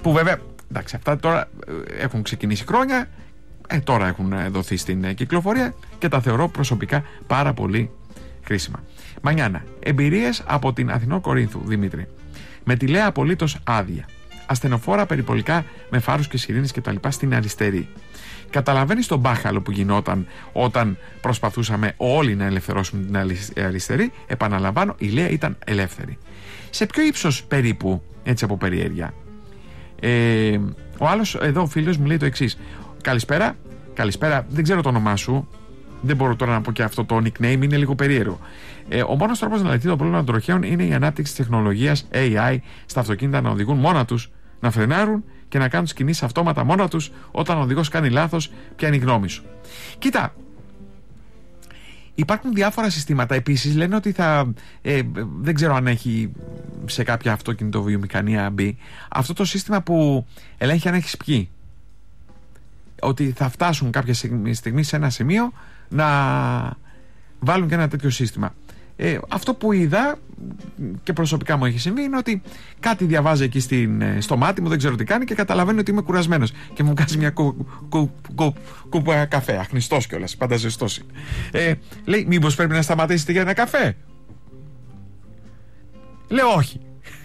Που βέβαια, εντάξει, αυτά τώρα έχουν ξεκινήσει χρόνια, τώρα έχουν δοθεί στην κυκλοφορία και τα θεωρώ προσωπικά πάρα πολύ χρήσιμα. Μανιάνα, εμπειρίες από την Αθηνό Κορίνθου, Δημήτρη. Με τη Λέα απολύτως άδεια. Ασθενοφόρα περιπολικά με φάρους και σιρήνες κτλ. Στην αριστερή. Καταλαβαίνεις τον μπάχαλο που γινόταν όταν προσπαθούσαμε όλοι να ελευθερώσουμε την αριστερή. Επαναλαμβάνω, η Λέα ήταν ελεύθερη. Σε ποιο ύψος περίπου, έτσι από περιέργεια? Ο άλλος εδώ, ο φίλος μου λέει το εξής. Καλησπέρα, δεν ξέρω το όνομά σου. Δεν μπορώ τώρα να πω και αυτό το nickname, είναι λίγο περίεργο. Ο μόνος τρόπος να λυθεί το πρόβλημα των τροχαίων είναι η ανάπτυξη της τεχνολογίας AI στα αυτοκίνητα να οδηγούν μόνα τους, να φρενάρουν και να κάνουν τις κινήσεις αυτόματα μόνα τους όταν ο οδηγός κάνει λάθος. Ποια είναι η γνώμη σου? Κοίτα, υπάρχουν διάφορα συστήματα. Επίσης λένε ότι δεν ξέρω αν έχει σε κάποια αυτοκινητοβιομηχανία μπει αυτό το σύστημα που ελέγχει αν έχεις πιει. Ότι θα φτάσουν κάποια στιγμή σε ένα σημείο να βάλουν και ένα τέτοιο σύστημα. Αυτό που είδα και προσωπικά μου έχει συμβεί είναι ότι κάτι διαβάζει εκεί στο μάτι μου, δεν ξέρω τι κάνει, και καταλαβαίνει ότι είμαι κουρασμένος και μου κάνει μια κούπα καφέ, αχνιστός κιόλας, πάντα ζεστός. Λέει, μήπως πρέπει να σταματήσετε για ένα καφέ? Λέω όχι.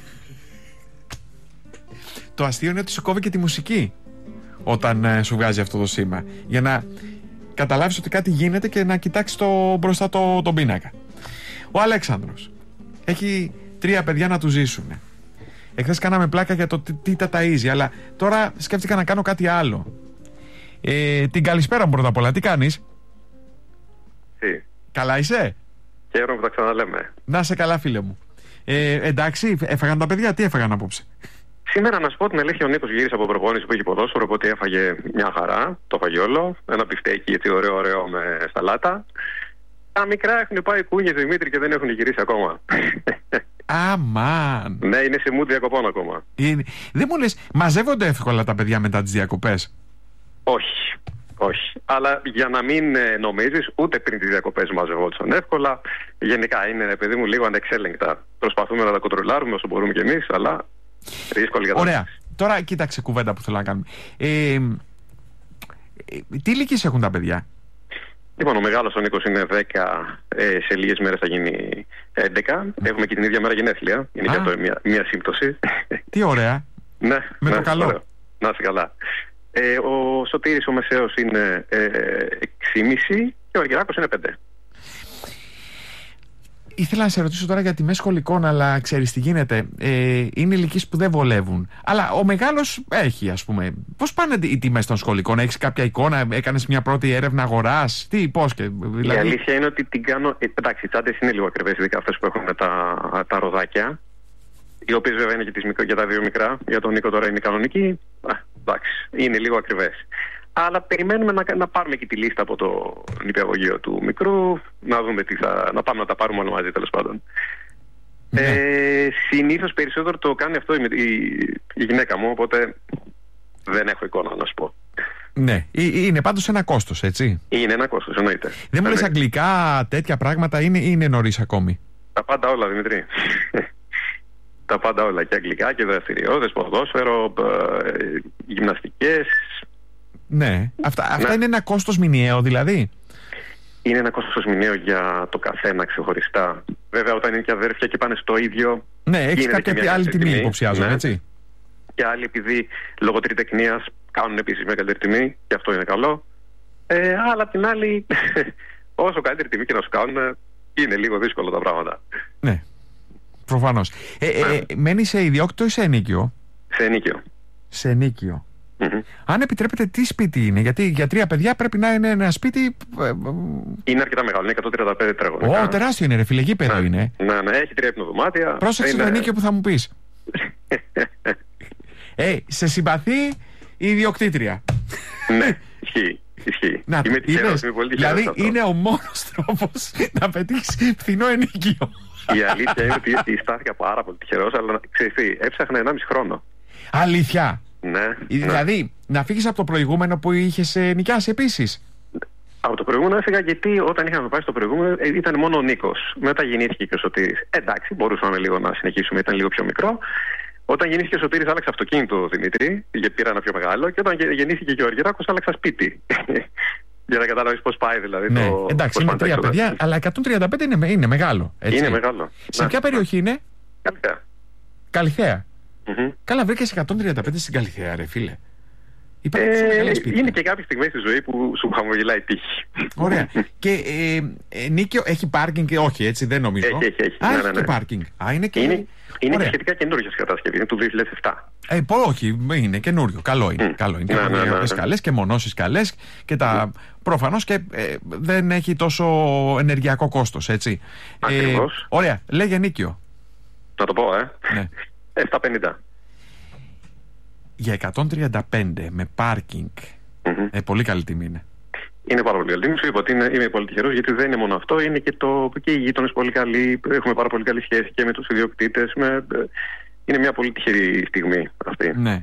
Το αστείο είναι ότι σου κόβει και τη μουσική όταν σου βγάζει αυτό το σήμα, για να καταλάβεις ότι κάτι γίνεται και να κοιτάξεις μπροστά τον πίνακα. Ο Αλέξανδρος έχει 3 παιδιά να του ζήσουν. Εχθές κάναμε πλάκα για το τι τα ταΐζει, αλλά τώρα σκέφτηκα να κάνω κάτι άλλο. Την καλησπέρα μου πρώτα απ' όλα, τι κάνεις? Καλά είσαι? Χαίρομαι που τα ξαναλέμε. Να είσαι καλά, φίλε μου. Εντάξει, έφαγαν τα παιδιά, τι έφαγαν απόψε? Σήμερα, να σου πω την αλήθεια, ο Νίκος γύρισε από προπόνηση που είχε ποδόσφαιρο, οπότε έφαγε μια χαρά. Το έφαγε όλο. Ένα μπιφτέκι έτσι ωραίο με σαλάτα. Τα μικρά έχουν πάει κούνιες, Δημήτρη, και δεν έχουν γυρίσει ακόμα. Αμάν. Ναι, είναι σε mood διακοπών ακόμα. Δεν μου λες, μαζεύονται εύκολα τα παιδιά μετά τις διακοπές? Όχι. Αλλά για να μην νομίζεις, ούτε πριν τις διακοπές μαζευόντουσαν εύκολα. Γενικά είναι, παιδί μου, λίγο ανεξέλεγκτα. Προσπαθούμε να τα κοντρολάρουμε όσο μπορούμε κι εμείς, αλλά δύσκολη κατάσταση. Ωραία. Τώρα κοίταξε κουβέντα που θέλω να κάνουμε. Τι ηλικίες έχουν τα παιδιά? Λοιπόν, ο μεγάλος ο Νίκος είναι 10, σε λίγες μέρες θα γίνει 11. Έχουμε και την ίδια μέρα γενέθλια. Είναι και αυτό μια σύμπτωση. Τι ωραία. Ναι, με το καλό. Ωραίο. Να είσαι καλά. Ο Σωτήρης ο μεσαίος είναι 6,5 και ο Αργυράκος είναι 5. Ήθελα να σε ρωτήσω τώρα για τιμές σχολικών, αλλά ξέρεις τι γίνεται. Είναι ηλικίες που δεν βολεύουν. Αλλά ο μεγάλος έχει, ας πούμε. Πώς πάνε οι τιμές των σχολικών? Έχεις κάποια εικόνα? Έκανες μια πρώτη έρευνα αγοράς? Πώς και δηλαδή? Η αλήθεια είναι ότι την κάνω. Εντάξει, οι τσάντες είναι λίγο ακριβές, ειδικά αυτές που έχουν τα ροδάκια. Οι οποίες βέβαια είναι και για τα 2 μικρά. Για τον Νίκο τώρα είναι κανονική. Εντάξει, είναι λίγο ακριβές. Αλλά περιμένουμε να πάρουμε και τη λίστα από το νηπιαγωγείο του μικρού, να δούμε να πάμε να τα πάρουμε όλοι μαζί, τέλος πάντων. Ναι. Συνήθως περισσότερο το κάνει αυτό η γυναίκα μου, οπότε δεν έχω εικόνα να σου πω. Ναι, είναι πάντως ένα κόστος, έτσι? Είναι ένα κόστος, εννοείται. Δεν μου λες αγγλικά, τέτοια πράγματα, είναι νωρίς ακόμη? Τα πάντα όλα, Δημητρή. Τα πάντα όλα, και αγγλικά και δραστηριότητες, ποδόσφαιρο, γυμναστικές. Ναι, αυτά είναι ένα κόστος μηνιαίο δηλαδή? Είναι ένα κόστος μηνιαίο για το καθένα ξεχωριστά. Βέβαια, όταν είναι και αδέρφια και πάνε στο ίδιο. Ναι, έχεις κάποια άλλη τιμή, υποψιάζομαι, ναι. Έτσι. Και άλλοι, επειδή λόγω τριτεκνίας κάνουν επίσης μια καλύτερη τιμή, και αυτό είναι καλό. Αλλά απ' την άλλη, όσο καλύτερη τιμή και να σου κάνουν, είναι λίγο δύσκολο τα πράγματα. Ναι, προφανώς. Μένει σε ιδιόκτητο ή σε ενίκιο? Σε ενίκιο. Mm-hmm. Αν επιτρέπετε, τι σπίτι είναι? Γιατί για 3 παιδιά πρέπει να είναι ένα σπίτι. Είναι αρκετά μεγάλο, είναι 135 τετραγωνικά. Τεράστιο είναι, ρε φίλε, γήπεδο είναι. Ναι, έχει 3 υπνοδωμάτια. Πρόσεξε το ενίκιο που θα μου πεις. Σε συμπαθεί η ιδιοκτήτρια. Ναι, ισχύει. Να, είμαι τυχερός, είμαι πολύ τυχερός. Δηλαδή είναι ο μόνος τρόπος να πετύχεις φθηνό ενοίκιο. Η αλήθεια είναι ότι στάθηκα πάρα πολύ τυχερός, αλλά ξέρεις τι, έψαχνα 1,5 χρόνο. Αλήθεια? Ναι. Δηλαδή, να φύγεις από το προηγούμενο που είχες νοικιάσει επίσης? Από το προηγούμενο έφυγα γιατί όταν είχαμε πάει στο προηγούμενο ήταν μόνο ο Νίκος. Μετά γεννήθηκε και ο Σωτήρης. Εντάξει, μπορούσαμε λίγο να συνεχίσουμε, ήταν λίγο πιο μικρό. Όταν γεννήθηκε ο Σωτήρης άλλαξα αυτοκίνητο, Δημήτρη, γιατί πήρα ένα πιο μεγάλο, και όταν γεννήθηκε και ο Αργυράκος άλλαξα σπίτι. Για να καταλάβεις πώς πάει δηλαδή. Ναι, εντάξει, είναι 3 παιδιά, αλλά 135 είναι μεγάλο. Έτσι. Είναι μεγάλο. Σε ποια περιοχή είναι? Καλυθέα. Καλυθέα. Καλά, βρήκες 135 στην Καλυθέα, ρε φίλε. Είναι και κάποιες στιγμές στη ζωή που σου χαμογελάει η τύχη. Ωραία. Και Νίκιο έχει πάρκινγκ? Όχι, έτσι δεν νομίζω. Έχει. Έχει και πάρκινγκ. Είναι και σχετικά καινούργια κατασκευή, είναι του 2007. Όχι, είναι καινούριο. Καλό είναι. Καλό είναι. Και προδιαγραφές καλές και μονώσεις καλές και τα. Προφανώς και δεν έχει τόσο ενεργειακό κόστος, έτσι. Ακριβώς. Ωραία. Λέγε Νίκιο. Να το πω, Ναι. 750. Για 135 με πάρκινγκ. Πολύ καλή τιμή είναι. Είναι πάρα πολύ καλή τιμή. Σου είπα ότι είμαι πολύ τυχερός, γιατί δεν είναι μόνο αυτό, είναι και οι γείτονες πολύ καλοί. Έχουμε πάρα πολύ καλή σχέση και με τους ιδιοκτήτες. Είναι μια πολύ τυχερή στιγμή αυτή. Ναι.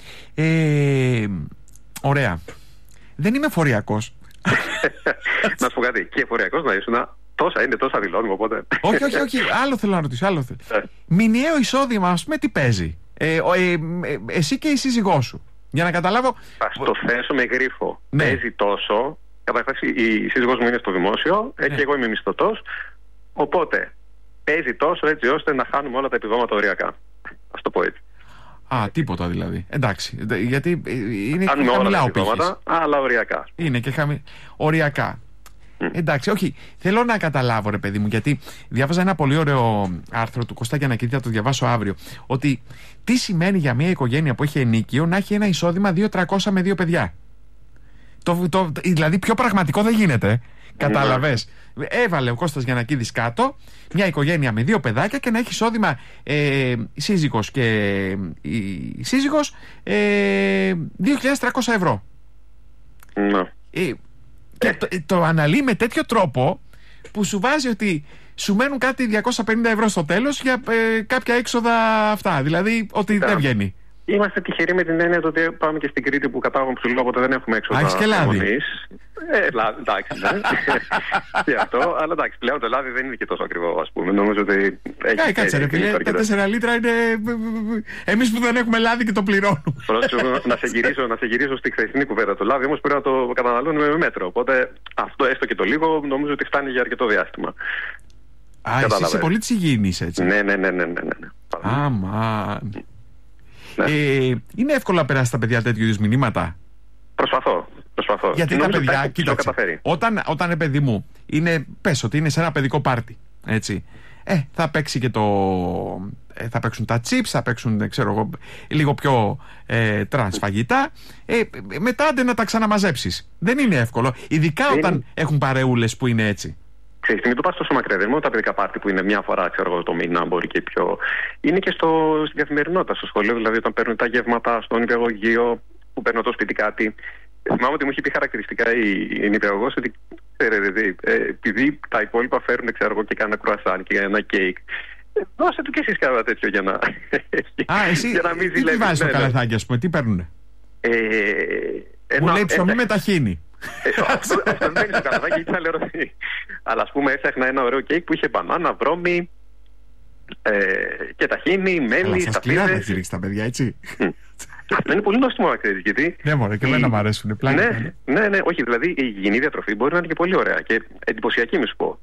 Ωραία. Δεν είμαι φοριακός. Να σου πω κάτι. Και φοριακός να ήσουν. Τόσα δηλώνουμε, οπότε. Όχι. Άλλο θέλω να ρωτήσω. Μηνιαίο εισόδημα, ας πούμε, τι παίζει? Εσύ και η σύζυγός σου. Για να καταλάβω. Θα στο θέσω με γρίφο. Ναι. Παίζει τόσο. Καταρχάς η σύζυγός μου είναι στο δημόσιο, και εγώ είμαι μισθωτός. Οπότε παίζει τόσο έτσι ώστε να χάνουμε όλα τα επιδόματα οριακά. Ας το πω έτσι. Τίποτα δηλαδή. Εντάξει. Γιατί είναι χάνουμε χαμηλά όλα τα ο επιδόματα, αλλά οριακά. Είναι και οριακά. Εντάξει, όχι. Θέλω να καταλάβω, ρε παιδί μου, γιατί διάβαζα ένα πολύ ωραίο άρθρο του Κώστα Γιαννακίδη, θα το διαβάσω αύριο. Ότι τι σημαίνει για μια οικογένεια που έχει ενίκιο να έχει ένα εισόδημα 2.300 με 2 παιδιά. Δηλαδή πιο πραγματικό δεν γίνεται. Κατάλαβες. Έβαλε ο Κώστας Γιαννακίδης κάτω μια οικογένεια με 2 παιδάκια και να έχει εισόδημα σύζυγος και η σύζυγος 2.300 ευρώ. Ναι. Και το αναλύει με τέτοιο τρόπο που σου βάζει ότι σου μένουν κάτι 250 ευρώ στο τέλος για κάποια έξοδα αυτά. Δηλαδή ότι δεν βγαίνει. Είμαστε τυχεροί με την έννοια ότι πάμε και στην Κρήτη που κατάγομαι ψηλό, οπότε δεν έχουμε έξοδα. Έχεις και λάδι. Εντάξει, ναι. Και αυτό, αλλά εντάξει, πλέον το λάδι δεν είναι και τόσο ακριβό, ας πούμε. Νομίζω ότι. Κάτσε ρε φίλε, τα 4 λίτρα είναι. Εμείς που δεν έχουμε λάδι και το πληρώνουμε. Να σε γυρίσω στη χθεσινή κουβέντα. Το λάδι όμως πρέπει να το καταναλώνουμε με μέτρο. Οπότε αυτό έστω και το λίγο νομίζω ότι φτάνει για αρκετό διάστημα. Εσύ είσαι πολύ της υγιεινής, έτσι. Ναι. Αμάν. Είναι εύκολο να περάσει τα παιδιά τέτοιου είδους μηνύματα? Προσπαθώ. Γιατί τα παιδιά, κοίταξε, όταν παιδί μου πες ότι είναι σε ένα παιδικό πάρτι, έτσι, θα παίξει και θα παίξουν τα chips, θα παίξουν, ξέρω εγώ, λίγο πιο τρανς φαγητά, μετά άντε να τα ξαναμαζέψεις. Δεν είναι εύκολο, ειδικά όταν έχουν παρεούλες που είναι έτσι. Ξέρεις, μην το πας τόσο μακριά, δεν είναι μόνο τα παιδικά πάρτι που είναι μια φορά, ξέρω εγώ, το μήνα, μπορεί και πιο. Είναι και στην καθημερινότητα, στο σχολείο, δηλαδή όταν παίρνουν τα γεύματα, στο νηπιαγωγείο, που παίρνω το σπίτι κάτι. Θυμάμαι ότι μου είχε πει χαρακτηριστικά η νηπιαγωγός ότι, ξέρετε, επειδή τα υπόλοιπα φέρουν, ξέρω εγώ, και κάνα κρουασάν και ένα κέικ, δώσε του και εσείς κάνα τέτοιο για να. Εσύ για να μην ζηλεύει. Τι βάζεις στο καλαθάκι, ας πούμε, τι παίρνουνε? Μου λέει ψωμί με ταχίνι. Αυτό δεν είναι στο καλαθάκι, ήταν λερωθεί. Αλλά ας πούμε έφτιαχνα ένα ωραίο κέικ που είχε μπανάνα, βρώμη και ταχίνι, μέλι, σταφίδες. Αλλά σας τα παιδιά, έτσι. Αυτό είναι πολύ νόστιμο να ξέρεις, γιατί. Ναι, μωρέ, και εμένα μου αρέσουν. Ναι, όχι, δηλαδή η υγιεινή διατροφή μπορεί να είναι και πολύ ωραία και εντυπωσιακή, μη σου πω.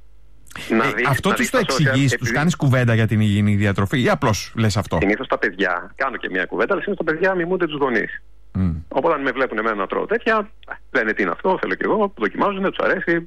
Αυτό τους το εξηγείς, τους κάνεις κουβέντα για την υγιεινή διατροφή ή απλώς λες αυτό? Συνήθως τα παιδιά, κάνω και μια κουβέντα, αλλά συνήθως τα παιδιά μιμούνται τους γονείς. Οπότε αν με βλέπουν εμένα να τρώω τέτοια, λένε τι είναι αυτό, θέλω κι εγώ, δοκιμάζουν, τους αρέσει.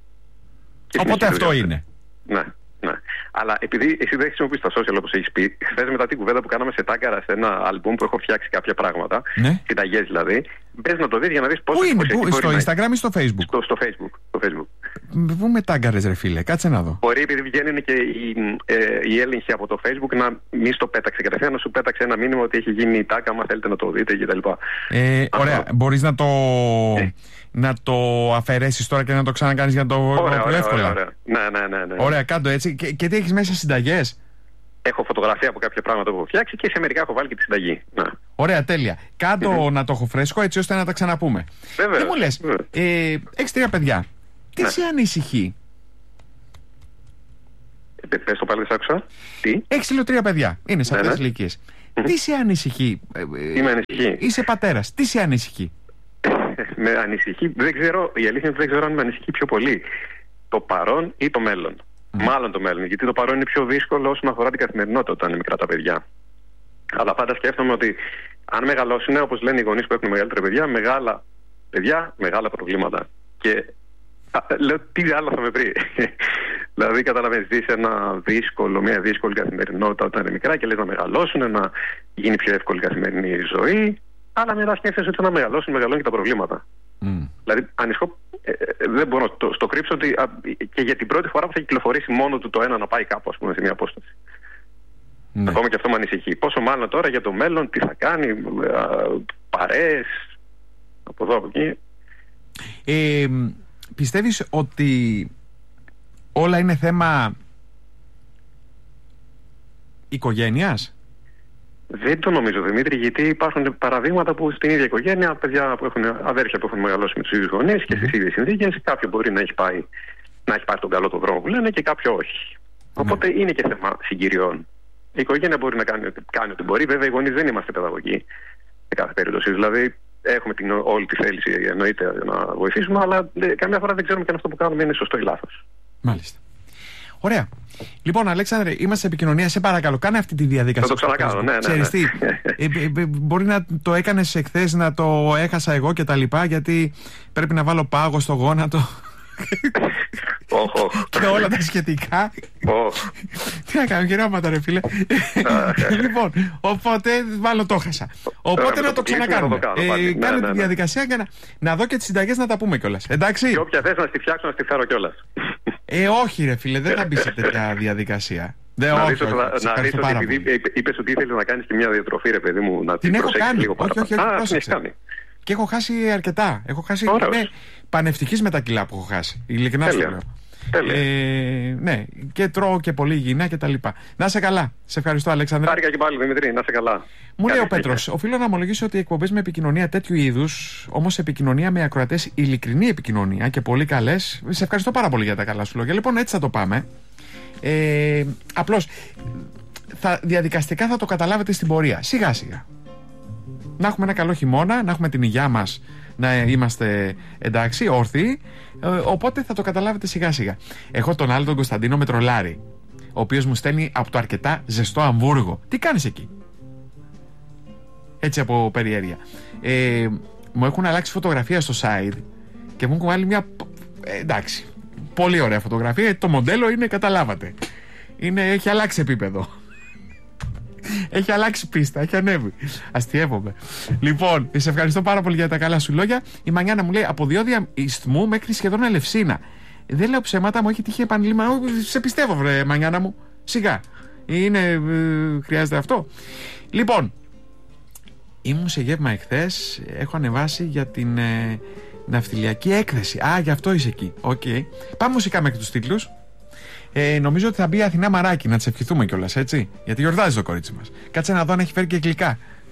Οπότε αυτό είναι. Ναι. Αλλά επειδή εσύ δεν χρησιμοποιείς τα social όπως έχεις πει, χθες μετά την κουβέντα που κάναμε σε τάγκαρα σε ένα άλμπουμ που έχω φτιάξει κάποια πράγματα, συνταγές δηλαδή, μπες να το δεις για να δεις πώς. Πού είναι, στο Instagram ή στο Facebook? Στο Facebook. Πού με τάγκαρες, ρε φίλε, κάτσε να δω. Μπορεί επειδή βγαίνουν και οι έλεγχοι από το Facebook να μην στο πέταξε κατευθείαν, να σου πέταξε ένα μήνυμα ότι έχει γίνει η τάκα, άμα θέλετε να το δείτε κτλ. Ωραία, μπορείς να το αφαιρέσεις τώρα και να το ξανακάνεις για να το βρω εύκολα? Ναι. Ωραία, κάντο έτσι. Και τι έχεις μέσα, συνταγές? Έχω φωτογραφία από κάποια πράγματα που έχω φτιάξει και σε μερικά έχω βάλει και τη συνταγή. Ωραία, τέλεια. Κάντο να το έχω φρέσκο έτσι ώστε να τα ξαναπούμε. Βέβαια. Τι μου λες, έχεις 3 παιδιά. Τι σε ανησυχεί? Πες το πάλι, δεν σ' άκουσα. Τι? Έχεις στείλει 3 παιδιά. Είναι σε αυτές τις ηλικίες. Τι σε ανησυχεί? Τι με ανησυχεί? Είσαι πατέρας. Τι σε ανησυχεί? Με ανησυχεί, δεν ξέρω, η αλήθεια είναι ότι δεν ξέρω αν με ανησυχεί πιο πολύ το παρόν ή το μέλλον. Μάλλον το μέλλον, γιατί το παρόν είναι πιο δύσκολο όσον αφορά την καθημερινότητα όταν είναι μικρά τα παιδιά. Αλλά πάντα σκέφτομαι ότι αν μεγαλώσουν, όπως λένε οι γονείς που έχουν μεγαλύτερα παιδιά, μεγάλα παιδιά, μεγάλα προβλήματα. Και λέω, τι άλλο θα με βρει? Δηλαδή, καταλαβαίνεις, ζεις μια δύσκολη καθημερινότητα όταν είναι μικρά και λες να μεγαλώσουν, να γίνει πιο εύκολη καθημερινή ζωή. Αλλά μετά σκέφτεσαι ότι να μεγαλώνουν και τα προβλήματα. Δηλαδή, ανησυχώ, δεν μπορώ να το κρύψω ότι και για την πρώτη φορά που θα κυκλοφορήσει μόνο του το ένα να πάει κάπου, ας πούμε, σε μια απόσταση. Ναι. Ακόμα και αυτό με ανησυχεί. Πόσο μάλλον τώρα για το μέλλον, τι θα κάνει, παρέες, από εδώ, από εκεί. Πιστεύεις ότι όλα είναι θέμα οικογένειας? Δεν το νομίζω, Δημήτρη, γιατί υπάρχουν παραδείγματα που στην ίδια οικογένεια, παιδιά που έχουν αδέρφια που έχουν μεγαλώσει με τους ίδιους γονείς και στις ίδιες συνθήκες, κάποιο μπορεί να έχει πάρει τον καλό το δρόμο που λένε και κάποιο όχι. Οπότε είναι και θέμα συγκυριών. Η οικογένεια μπορεί να κάνει ό,τι μπορεί. Βέβαια, οι γονείς δεν είμαστε παιδαγωγοί σε κάθε περίπτωση. Δηλαδή, έχουμε όλη τη θέληση εννοείται να βοηθήσουμε, αλλά καμιά φορά δεν ξέρουμε και αν αυτό που κάνουμε είναι σωστό ή λάθος. Μάλιστα. Ωραία. Λοιπόν, Αλέξανδρε, είμαστε σε επικοινωνία. Σε παρακαλώ, κάνε αυτή τη διαδικασία. Θα το ξανακάνω, ναι. Ξέρεις τι, μπορεί να το έκανες εχθές, να το έχασα εγώ κτλ. Γιατί πρέπει να βάλω πάγο στο γόνατο. Και όλα τα σχετικά. Τι να κάνω, γυράματα ρε φίλε. Λοιπόν, οπότε μάλλον το έχασα. Οπότε να το ξανακάνουμε. Κάνε τη διαδικασία και να δω και τις συνταγές να τα πούμε κιόλας. Εντάξει. Και όποια θες να στη φτιάξω, να στη φέρω κιόλας. Όχι ρε φίλε, δεν θα μπει σε τέτοια διαδικασία. Να ρίξω επειδή είπες ότι ήθελες να κάνεις και μια διατροφή ρε παιδί μου, να την προσέξεις λίγο παραπάνω. Και έχω χάσει αρκετά. Έχω χάσει. Είμαι πανευτυχής με τα κιλά που έχω χάσει. Ειλικρινά σου λέω. Ναι, και τρώω και πολύ υγιεινά και τα λοιπά. Να είσαι καλά. Σε ευχαριστώ, Αλέξανδρε. Χάρηκα και πάλι, Δημητρή, να είσαι καλά. Μου λέει ο Πέτρος, οφείλω να ομολογήσω ότι οι εκπομπές με επικοινωνία τέτοιου είδους, όμως επικοινωνία με ακροατές, ειλικρινή επικοινωνία και πολύ καλές. Σε ευχαριστώ πάρα πολύ για τα καλά σου λόγια. Λοιπόν, έτσι θα το πάμε. Απλώς διαδικαστικά θα το καταλάβετε στην πορεία. Σιγά σιγά. Να έχουμε ένα καλό χειμώνα, να έχουμε την υγειά μας, να είμαστε εντάξει, όρθιοι. Οπότε θα το καταλάβετε σιγά σιγά. Έχω τον άλλο τον Κωνσταντίνο με τρολάρι, ο οποίος μου στέλνει από το αρκετά ζεστό Αμβούργο. Τι κάνεις εκεί? Έτσι από περιέργεια. Μου έχουν αλλάξει φωτογραφία στο site και μου έχουν βάλει μια εντάξει, πολύ ωραία φωτογραφία. Το μοντέλο είναι, καταλάβατε, έχει αλλάξει επίπεδο. Έχει αλλάξει πίστα, έχει ανέβει. Αστιεύομαι. Λοιπόν, σε ευχαριστώ πάρα πολύ για τα καλά σου λόγια. Η Μανιάνα μου λέει από διόδια Ισθμού μέχρι σχεδόν Ελευσίνα. Δεν λέω ψέματα, μου έχει τύχει επανειλημμένα. Σε πιστεύω, βρε Μανιάνα μου. Σιγά. Χρειάζεται αυτό. Λοιπόν, ήμουν σε γεύμα εχθές. Έχω ανεβάσει για την ναυτιλιακή έκθεση. Γι' αυτό είσαι εκεί. Okay. Πάμε μουσικά μέχρι τους τίτλους. Νομίζω ότι θα μπει η Αθηνά Μαράκη, να της ευχηθούμε κιόλας, έτσι. Γιατί γιορτάζει το κορίτσι μας. Κάτσε να δω αν έχει φέρει και γλυκά.